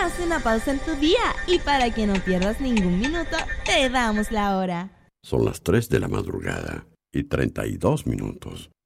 Haz una pausa en tu día y para que no pierdas ningún minuto, te damos la hora. Son las 3 de la madrugada y 32 minutos.